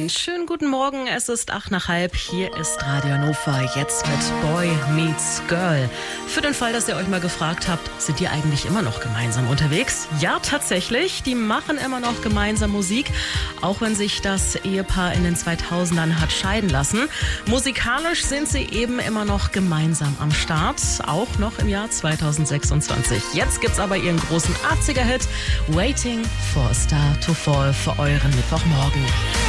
Einen schönen guten Morgen, es ist 8:30. Hier ist Radio Hannover, jetzt mit Boy Meets Girl. Für den Fall, dass ihr euch mal gefragt habt, sind die eigentlich immer noch gemeinsam unterwegs? Ja, tatsächlich, die machen immer noch gemeinsam Musik, auch wenn sich das Ehepaar in den 2000ern hat scheiden lassen. Musikalisch sind sie eben immer noch gemeinsam am Start, auch noch im Jahr 2026. Jetzt gibt's aber ihren großen 80er-Hit Waiting for a Star to Fall für euren Mittwochmorgen.